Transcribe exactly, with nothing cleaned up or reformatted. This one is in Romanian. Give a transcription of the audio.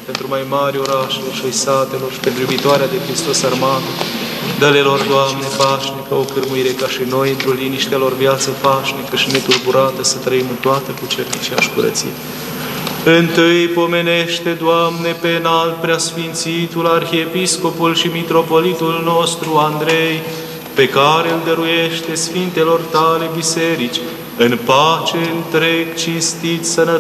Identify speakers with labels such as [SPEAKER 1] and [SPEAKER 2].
[SPEAKER 1] pentru mai mari orașelor și satelor și pentru iubitoarea de Hristos armată. Dă-le lor, Doamne, pașnică, o cârmuire ca și noi, într-o liniștea lor viață pașnică și netulburată, să trăim în toată cucernicia și curăție. Întâi pomenește, Doamne, pe înalt preasfințitul arhiepiscopul și mitropolitul nostru Andrei, pe care îl dăruiește sfintelor tale biserici, în pace întreg, cinstit, sănătos,